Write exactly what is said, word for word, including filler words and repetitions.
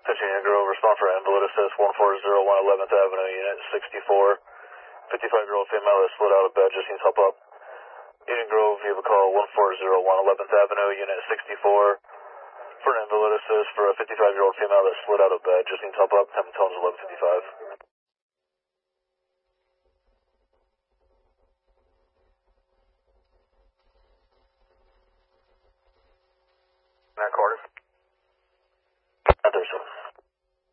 Union Grove, respond for ambulance assist one four zero one eleventh Avenue, Unit sixty-four. fifty-five-year-old female that slid out of bed, just needs help up. Union Grove, you have a call one four zero one eleventh Avenue, Unit sixty-four. For an ambulance assist for a fifty-five-year-old female that slid out of bed, just needs help up. Time tones eleven fifty-five. That quarters. Not there, sir.